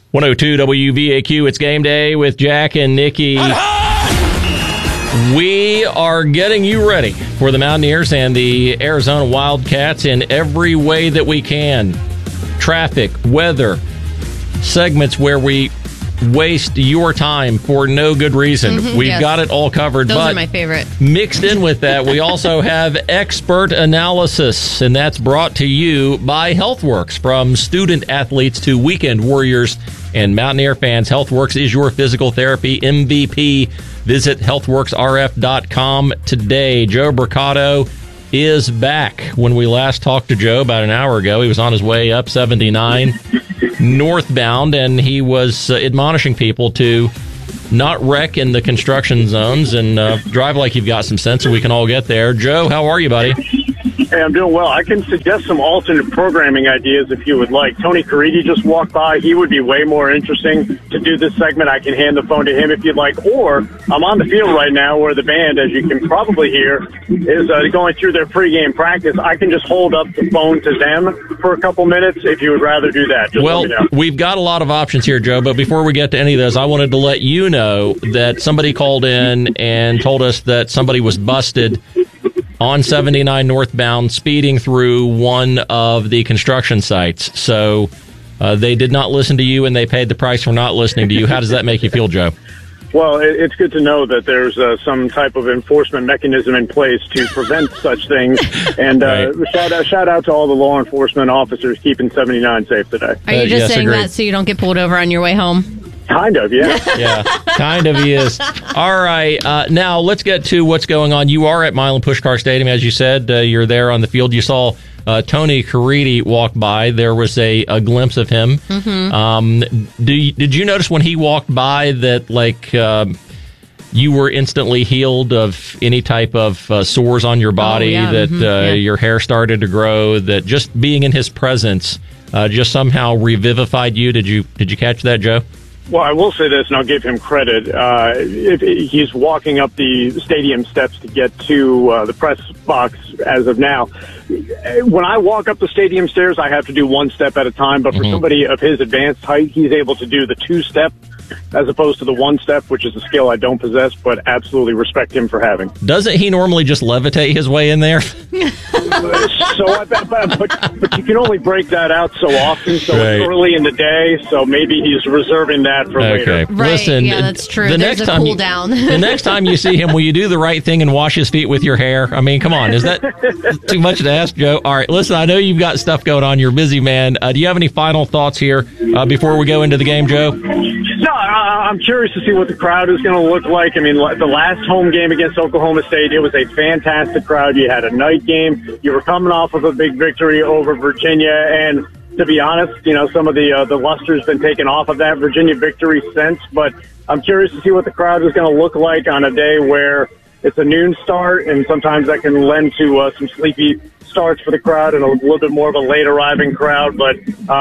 102 WVAQ, it's game day with Jack and Nikki. We are getting you ready for the Mountaineers and the Arizona Wildcats in every way that we can. Traffic, weather, segments where we waste your time for no good reason. We've got it all covered. Those but are my favorite. Mixed in with that, we also have expert analysis, and that's brought to you by HealthWorks. From student athletes to weekend warriors and Mountaineer fans, HealthWorks is your physical therapy MVP. Visit healthworksrf.com today. Joe Bricado is back. When we last talked to Joe about an hour ago, he was on his way up 79 northbound, and he was admonishing people to not wreck in the construction zones and drive like you've got some sense so we can all get there. Joe, how are you, buddy? Hey, I'm doing well. I can suggest some alternate programming ideas if you would like. Tony Caridi just walked by. He would be way more interesting to do this segment. I can hand the phone to him if you'd like. Or I'm on the field right now where the band, as you can probably hear, is going through their pregame practice. I can just hold up the phone to them for a couple minutes if you would rather do that. Just well, we've got a lot of options here, Joe, but before we get to any of those, I wanted to let you know that somebody called in and told us that somebody was busted on 79 northbound, speeding through one of the construction sites. So they did not listen to you, and they paid the price for not listening to you. How does that make you feel, Joe? Well, it's good to know that there's some type of enforcement mechanism in place to prevent such things. And right. shout out to all the law enforcement officers keeping 79 safe today. Are you just saying agreed. that so you don't get pulled over on your way home? Kind of, yeah. Yeah, kind of he is. All right, now let's get to what's going on. You are at Milan Puskar Stadium, as you said. You're there on the field. You saw Tony Caridi walk by. There was a glimpse of him. Did you notice when he walked by that, you were instantly healed of any type of sores on your body, your hair started to grow, that just being in his presence just somehow revivified you? Did you catch that, Joe? Well, I will say this, and I'll give him credit. He's walking up the stadium steps to get to the press box as of now. When I walk up the stadium stairs, I have to do one step at a time. But for somebody of his advanced height, he's able to do the two-step as opposed to the one step, which is a skill I don't possess, but absolutely respect him for having. Doesn't he normally just levitate his way in there? But you can only break that out so often, so it's early in the day, so maybe he's reserving that for later. Right, listen, yeah, that's true. There's a cool down. The next time you see him, will you do the right thing and wash his feet with your hair? I mean, come on, is that too much to ask, Joe? All right, listen, I know you've got stuff going on. You're a busy, man. Do you have any final thoughts here before we go into the game, Joe? No, I'm curious to see what the crowd is going to look like. I mean, the last home game against Oklahoma State, it was a fantastic crowd. You had a night game. You were coming off of a big victory over Virginia, and to be honest, some of the luster's been taken off of that Virginia victory since. But I'm curious to see what the crowd is going to look like on a day where it's a noon start, and sometimes that can lend to some sleepy starts for the crowd and a little bit more of a late arriving crowd. But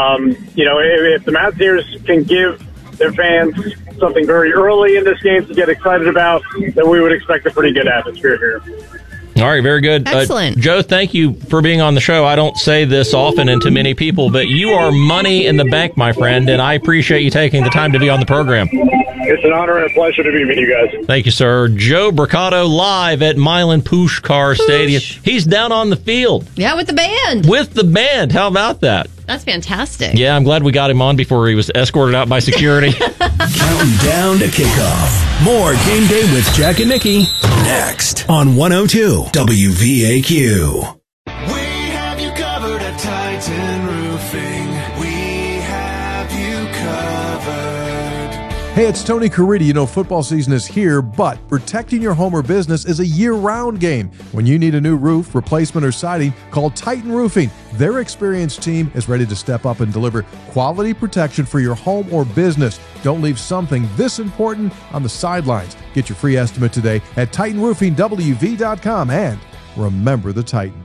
if the Mountaineers can give their fans something very early in this game to get excited about, then we would expect a pretty good atmosphere here. All right, very good. Excellent. Joe, thank you for being on the show. I don't say this often and to many people, but you are money in the bank, my friend, and I appreciate you taking the time to be on the program. It's an honor and a pleasure to be with you guys. Thank you, sir. Joe Bricado live at Milan Puskar Stadium. He's down on the field. Yeah, with the band. With the band. How about that? That's fantastic. Yeah, I'm glad we got him on before he was escorted out by security. Counting down to kickoff. More Game Day with Jack and Nikki next on 102 WVAQ. We have you covered at Titan Roofing. We have you covered. Hey, it's Tony Caridi. Football season is here, but protecting your home or business is a year-round game. When you need a new roof, replacement, or siding, call Titan Roofing. Their experienced team is ready to step up and deliver quality protection for your home or business. Don't leave something this important on the sidelines. Get your free estimate today at TitanRoofingWV.com, and remember the Titan.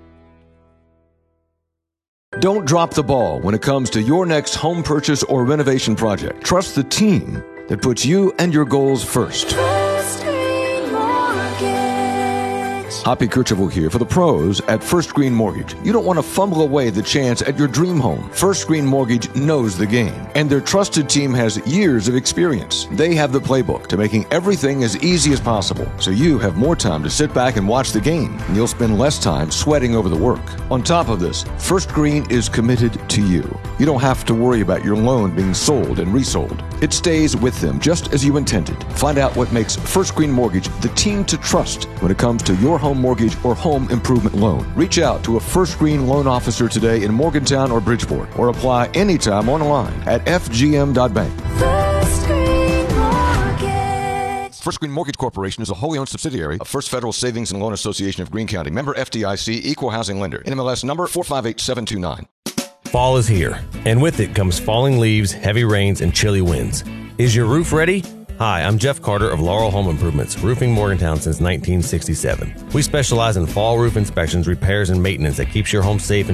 Don't drop the ball when it comes to your next home purchase or renovation project. Trust the team that puts you and your goals first. Trust me, mortgage. Hoppy Kercheval here for the pros at First Green Mortgage. You don't want to fumble away the chance at your dream home. First Green Mortgage knows the game, and their trusted team has years of experience. They have the playbook to making everything as easy as possible, so you have more time to sit back and watch the game, and you'll spend less time sweating over the work. On top of this, First Green is committed to you. You don't have to worry about your loan being sold and resold. It stays with them just as you intended. Find out what makes First Green Mortgage the team to trust when it comes to your home mortgage or home improvement loan. Reach out to a First Green loan officer today in Morgantown or Bridgeport, or apply anytime online at fgm.bank. First Green Mortgage. First Green Mortgage Corporation is a wholly owned subsidiary of First Federal Savings and Loan Association of Greene County. Member FDIC, Equal Housing Lender. NMLS number 458729. Fall is here, and with it comes falling leaves, heavy rains, and chilly winds. Is your roof ready? Hi, I'm Jeff Carter of Laurel Home Improvements, roofing Morgantown since 1967. We specialize in fall roof inspections, repairs, and maintenance that keeps your home safe and